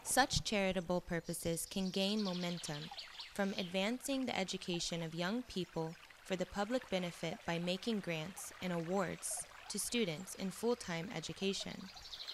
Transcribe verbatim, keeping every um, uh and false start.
Such charitable purposes can gain momentum from advancing the education of young people for the public benefit by making grants and awards to students in full-time education,